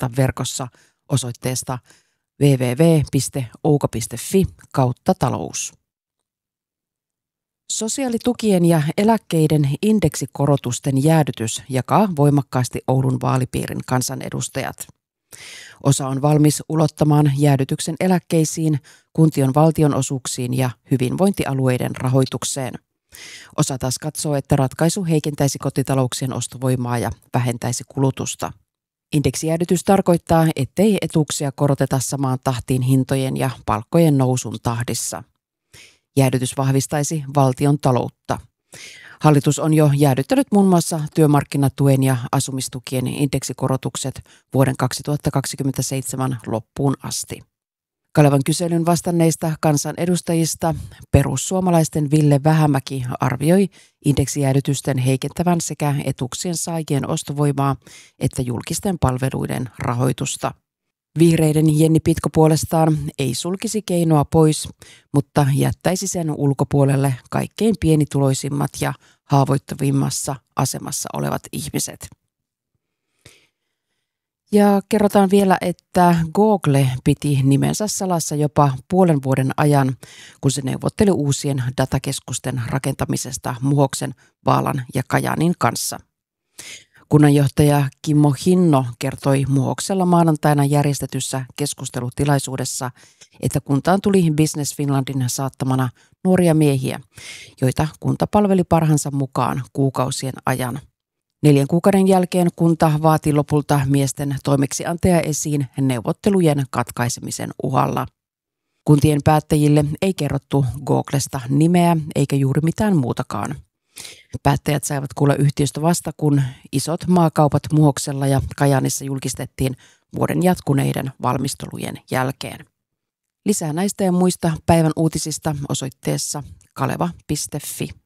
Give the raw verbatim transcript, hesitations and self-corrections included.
seurata verkossa osoitteesta double-u double-u double-u piste ouka piste fi kautta talous. Sosiaalitukien ja eläkkeiden indeksikorotusten jäädytys jakaa voimakkaasti Oulun vaalipiirin kansanedustajat. Osa on valmis ulottamaan jäädytyksen eläkkeisiin, kuntien valtionosuuksiin ja hyvinvointialueiden rahoitukseen. Osa taas katsoo, että ratkaisu heikentäisi kotitalouksien ostovoimaa ja vähentäisi kulutusta. Indeksijäädytys tarkoittaa, ettei etuuksia koroteta samaan tahtiin hintojen ja palkkojen nousun tahdissa. Jäädytys vahvistaisi valtion taloutta. Hallitus on jo jäädyttänyt muun muassa työmarkkinatuen ja asumistukien indeksikorotukset vuoden kaksituhattakaksikymmentäseitsemän loppuun asti. Kalevan kyselyn vastanneista kansanedustajista perussuomalaisten Ville Vähämäki arvioi indeksijäädytysten heikentävän sekä etuuksien saajien ostovoimaa että julkisten palveluiden rahoitusta. Vihreiden Jenni Pitko puolestaan ei sulkisi keinoa pois, mutta jättäisi sen ulkopuolelle kaikkein pienituloisimmat ja haavoittuvimmassa asemassa olevat ihmiset. Ja kerrotaan vielä, että Google piti nimensä salassa jopa puolen vuoden ajan, kun se neuvotteli uusien datakeskusten rakentamisesta Muhoksen, Vaalan ja Kajaanin kanssa. Kunnanjohtaja Kimmo Hinno kertoi Muhoksella maanantaina järjestetyssä keskustelutilaisuudessa, että kuntaan tuli Business Finlandin saattamana nuoria miehiä, joita kunta palveli parhaansa mukaan kuukausien ajan. Neljän kuukauden jälkeen kunta vaati lopulta miesten toimeksiantaja esiin neuvottelujen katkaisemisen uhalla. Kuntien päättäjille ei kerrottu Googlesta nimeä eikä juuri mitään muutakaan. Päättäjät saivat kuulla yhtiöstä vasta, kun isot maakaupat Muhoksella ja Kajaanissa julkistettiin vuoden jatkuneiden valmistelujen jälkeen. Lisää näistä ja muista päivän uutisista osoitteessa kaleva piste fi.